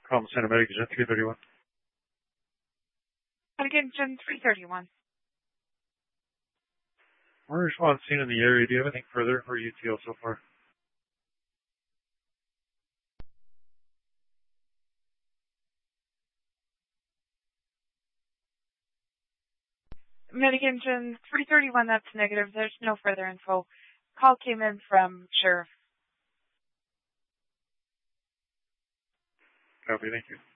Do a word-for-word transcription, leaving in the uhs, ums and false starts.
Call Center Medic Agent three thirty-one. Again, Gen three thirty-one. We're response seen in the area. Do you have anything further for U T L so far? Medic Engine three thirty-one, that's negative. There's no further info. Call came in from Sheriff. Copy, thank you.